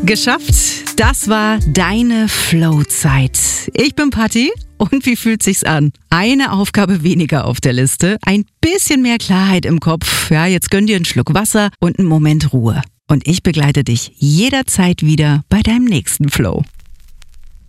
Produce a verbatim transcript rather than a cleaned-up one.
Geschafft, das war deine Flow-Zeit. Ich bin Patti und wie fühlt sich's an? Eine Aufgabe weniger auf der Liste, ein bisschen mehr Klarheit im Kopf. Ja, jetzt gönn dir einen Schluck Wasser und einen Moment Ruhe. Und ich begleite dich jederzeit wieder bei deinem nächsten Flow.